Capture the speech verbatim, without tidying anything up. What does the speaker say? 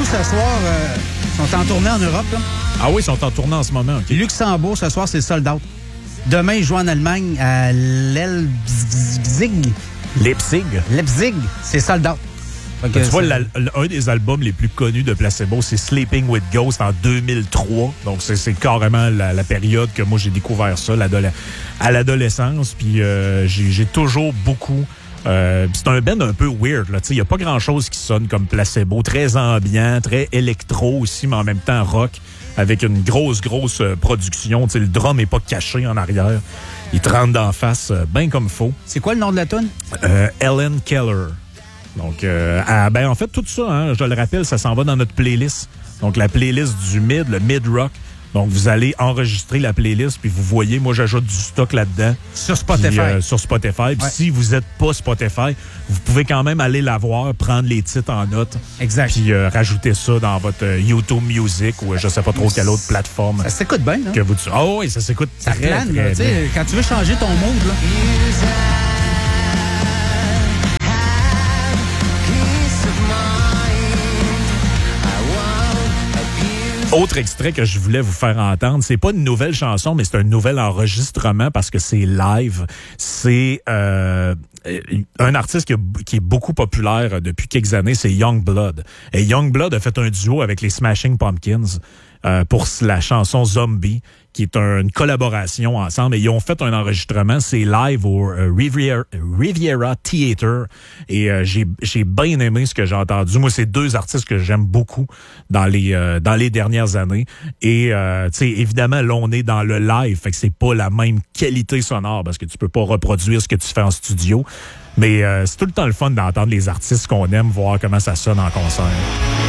ce soir, euh, sont en tournée en Europe. Là. Ah oui, ils sont en tournée en ce moment. Okay. Luxembourg, ce soir, c'est sold out. Demain, ils jouent en Allemagne à Leipzig. Leipzig. Leipzig, c'est sold out. Tu vois, la, un des albums les plus connus de Placebo, c'est Sleeping with Ghost en deux mille trois. Donc, c'est, c'est carrément la, la période que moi, j'ai découvert ça l'adole- à l'adolescence. Puis, euh, j'ai, j'ai toujours beaucoup... Euh, c'est un band un peu weird. Il n'y a pas grand-chose qui sonne comme Placebo. Très ambiant, très électro aussi, mais en même temps rock, avec une grosse, grosse euh, production. T'sais, le drum n'est pas caché en arrière. Il te rentre d'en face euh, bien comme faut. C'est quoi le nom de la tune? Euh, Ellen Keller. Donc, euh, ah, ben en fait, tout ça, hein, je le rappelle, ça s'en va dans notre playlist. Donc, la playlist du mid, le mid-rock. Donc, vous allez enregistrer la playlist, puis vous voyez, moi, j'ajoute du stock là-dedans. Sur Spotify. Puis, euh, sur Spotify. Puis, ouais. si vous n'êtes pas Spotify, vous pouvez quand même aller la voir, prendre les titres en note. Exact. Puis, euh, rajouter ça dans votre euh, YouTube Music ou euh, je sais pas trop quelle autre plateforme. Ça s'écoute bien, là. Que vous... Oh oui, ça s'écoute Ça très, plane, très là. Tu sais, quand tu veux changer ton mood, là. Autre extrait que je voulais vous faire entendre, c'est pas une nouvelle chanson, mais c'est un nouvel enregistrement parce que c'est live. C'est euh, un artiste qui, a, qui est beaucoup populaire depuis quelques années, c'est Youngblood. Et Youngblood a fait un duo avec les Smashing Pumpkins euh, pour la chanson Zombie, qui est un, une collaboration ensemble. Et ils ont fait un enregistrement, c'est live au euh, Riviera, Riviera Theatre. Et euh, j'ai, j'ai bien aimé ce que j'ai entendu. Moi, c'est deux artistes que j'aime beaucoup dans les euh, dans les dernières années. Et euh, tu sais, évidemment, là, on est dans le live, fait que c'est pas la même qualité sonore parce que tu peux pas reproduire ce que tu fais en studio. Mais euh, c'est tout le temps le fun d'entendre les artistes qu'on aime, voir comment ça sonne en concert.